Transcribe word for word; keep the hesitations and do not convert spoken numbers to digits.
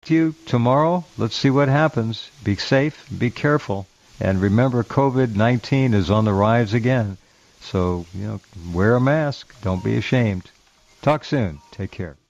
To you tomorrow. Let's see what happens. Be safe. Be careful. And remember, covid nineteen is on the rise again. So, you know, wear a mask. Don't be ashamed. Talk soon. Take care.